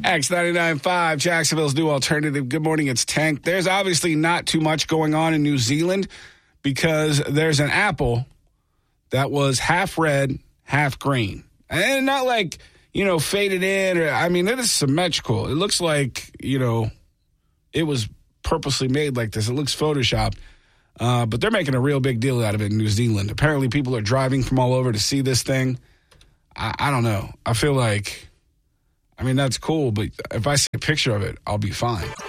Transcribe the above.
X99.5, Jacksonville's new alternative. Good morning, it's Tank. There's obviously not too much going on in New Zealand because there's an apple that was half red, half green. And not like, faded in. It is symmetrical. It looks like, it was purposely made like this. It looks Photoshopped. But they're making a real big deal out of it in New Zealand. Apparently people are driving from all over to see this thing. I don't know. I feel like, that's cool, but if I see a picture of it, I'll be fine.